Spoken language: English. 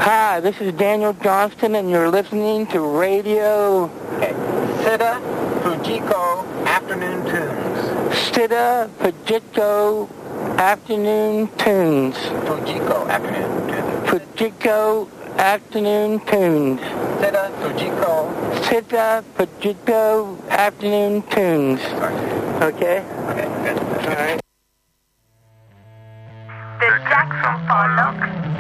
Hi, this is Daniel Johnston, and you're listening to Radio Sita Fujiko Afternoon Tunes. Sita Fujiko Afternoon Tunes. Fujiko Afternoon Tunes. Fujiko Afternoon Tunes. Sita Fujiko. Sita Fujiko Afternoon Tunes. Sorry. Okay? Okay, good. All right.